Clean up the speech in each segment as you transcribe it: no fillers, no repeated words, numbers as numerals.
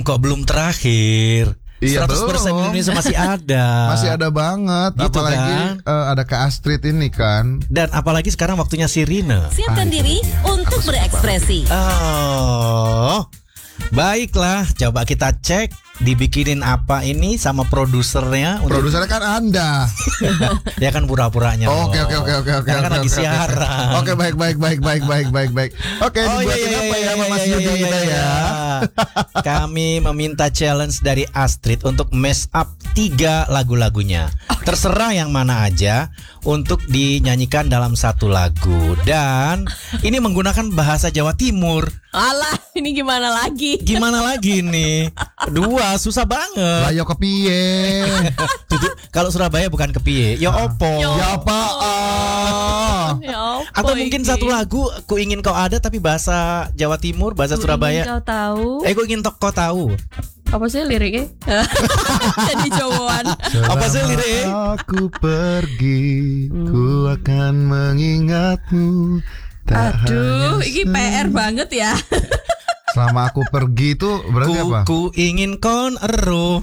Belum kok, belum terakhir. Iya, 100% belum. Indonesia masih ada. Masih ada banget. Gitu apalagi ada Kak Astrid ini kan. Dan apalagi sekarang waktunya Sirine. Siapkan diri untuk berekspresi. Oh, baiklah, coba kita cek dibikinin apa ini sama produsernya. Produsernya kan Anda. Ya kan pura-puranya. Oke. Karena kan lagi siaran. Oke, baik. Oke, dibuatin apa ya sama Mas Yudi kita ya? Kami meminta challenge dari Astrid untuk mash up 3 lagu-lagunya. Terserah yang mana aja untuk dinyanyikan dalam satu lagu. Dan ini menggunakan bahasa Jawa Timur. Alah, ini gimana lagi? Gimana lagi nih? 2 susah banget. Lah yo kepiye? Kalau Surabaya bukan kepiye. Ya opo. Ya apaan? Ya apa Atau mungkin ini? satu lagu Ku Ingin Kau Ada tapi bahasa Jawa Timur, bahasa Ku Surabaya. ingin kau tahu. Ku ingin kau tahu. Apa sih liriknya? Jadi cowok-an. Apa sih liriknya? Aku pergi, ku akan mengingatmu. Tak Aduh, hanya ini PR banget ya. Selama aku pergi itu berarti apa? Ku ingin kon ero.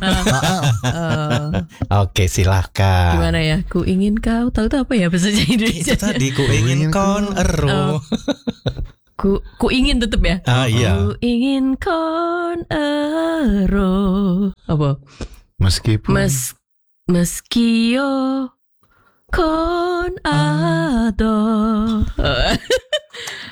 Oke, silahkan. Gimana ya? Ku ingin kau tahu itu apa ya bahasa Indonesia? Itu tadi ku ingin kon ero. Ku ingin tetep ya. Iya. Ku ingin kon ero. Apa? Meskipun Meski yo kon ado.